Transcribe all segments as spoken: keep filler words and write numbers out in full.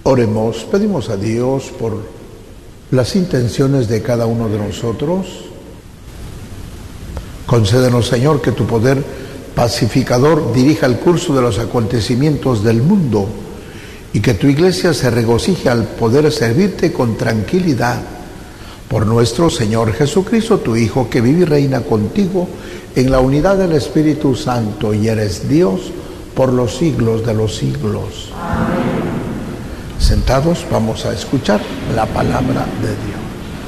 Oremos, pedimos a Dios por las intenciones de cada uno de nosotros. Concédenos, Señor, que tu poder pacificador dirija el curso de los acontecimientos del mundo y que tu Iglesia se regocije al poder servirte con tranquilidad. Por nuestro Señor Jesucristo, tu Hijo, que vive y reina contigo en la unidad del Espíritu Santo y eres Dios por los siglos de los siglos. Amén. Sentados, vamos a escuchar la palabra de Dios.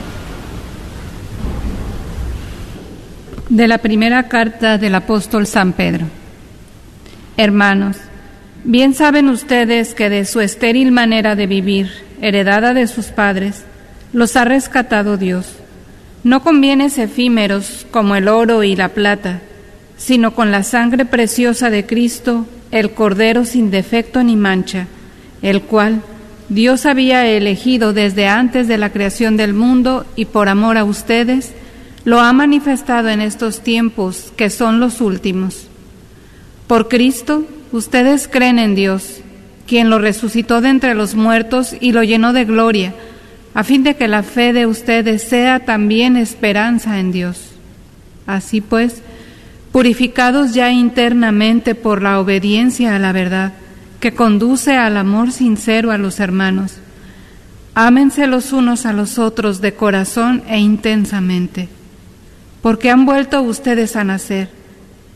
De la primera carta del apóstol San Pedro. Hermanos, bien saben ustedes que de su estéril manera de vivir, heredada de sus padres, los ha rescatado Dios, no con bienes efímeros como el oro y la plata, sino con la sangre preciosa de Cristo, el Cordero sin defecto ni mancha, el cual Dios había elegido desde antes de la creación del mundo y por amor a ustedes, lo ha manifestado en estos tiempos que son los últimos. Por Cristo, ustedes creen en Dios, quien lo resucitó de entre los muertos y lo llenó de gloria, a fin de que la fe de ustedes sea también esperanza en Dios. Así pues, purificados ya internamente por la obediencia a la verdad, que conduce al amor sincero a los hermanos, ámense los unos a los otros de corazón e intensamente, porque han vuelto ustedes a nacer,